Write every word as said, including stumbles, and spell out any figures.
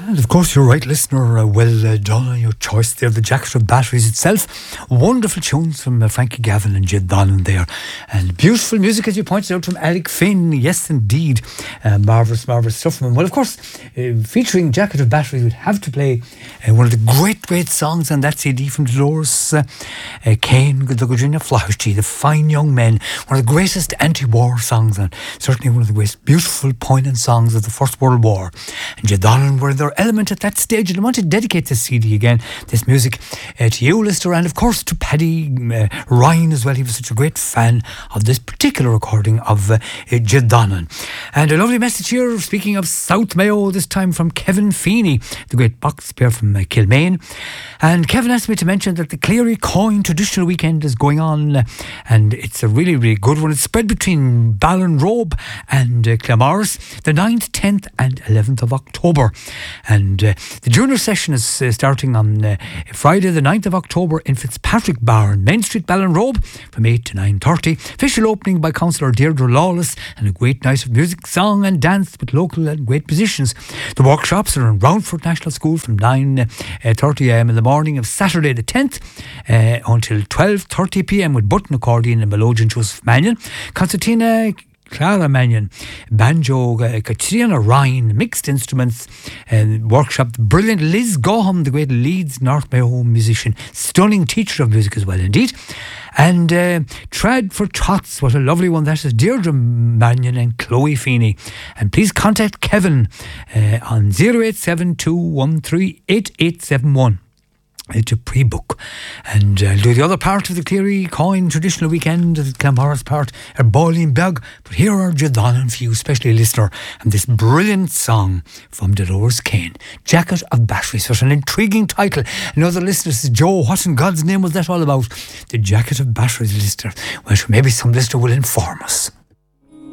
And of course, you're right, listener. Uh, well uh, done on your choice there. The Jacket of Batteries itself. Wonderful tunes from uh, Frankie Gavin and Jed Donnan there. And beautiful music, as you pointed out, from Alec Finn. Yes, indeed. Uh, marvellous, marvellous stuff from him. Well, of course, uh, featuring Jacket of Batteries, we'd have to play uh, one of the great, great songs on that C D from Dolores uh, uh, Kane, the Virginia Flaherty, The Fine Young Men. One of the greatest anti-war songs, and certainly one of the most beautiful, poignant songs of the First World War. And Jed Donnan were their element at that stage, and I want to dedicate this C D again, this music, uh, to you, listener, and of course to Paddy uh, Ryan as well. He was such a great fan of this particular recording of uh, uh, Jed Donnan. And a lovely message here, speaking of South Mayo, this time from Kevin Feeney, the great box player from uh, Kilmaine. And Kevin asked me to mention that the Cleary Coin Traditional Weekend is going on, uh, and it's a really, really good one. It's spread between Ballinrobe and uh, Claremorris, the ninth, tenth and eleventh of October. And uh, the junior session is uh, starting on uh, Friday the ninth of October in Fitzpatrick Barn, Main Street, Ballinrobe, from eight to nine thirty. Official opening by Councillor Deirdre Lawless, and a great night of music, song and dance with local and great musicians. The workshops are in Roundford National School from nine thirty a m in the morning of Saturday the tenth uh, until twelve thirty p m with button accordion and melodeon Joseph Mannion, Concertina Clara Mannion, banjo, uh, Katrina Ryan, mixed instruments, and uh, workshop. Brilliant Liz Goham, the great Leeds North Mayo musician, stunning teacher of music as well indeed. And uh, Trad for Tots, what a lovely one that is. Deirdre Mannion and Chloe Feeney. And please contact Kevin uh, on zero eight seven two one three eight eight seven one. To pre-book. And I'll uh, do the other part of the Cleary Coin Traditional Weekend, the Claremorris part, are Boiling Bug. But here are Jed Donnan for you, especially listener, and this brilliant song from Dolores Kane, Jacket of Batteries. Such an intriguing title. Another listener says, Joe, what in God's name was that all about? The Jacket of Batteries, listener. Well, maybe some listener will inform us.